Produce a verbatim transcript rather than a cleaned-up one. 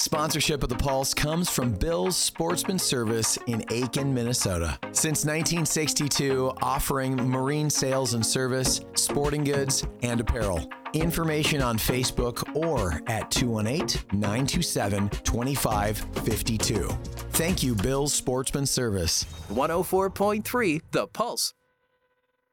Sponsorship of The Pulse comes from Bill's Sportsman Service in Aiken, Minnesota. Since nineteen sixty-two, offering marine sales and service, sporting goods, and apparel. Information on Facebook or at two one eight, nine two seven, two five five two. Thank you, Bill's Sportsman Service. one oh four point three The Pulse.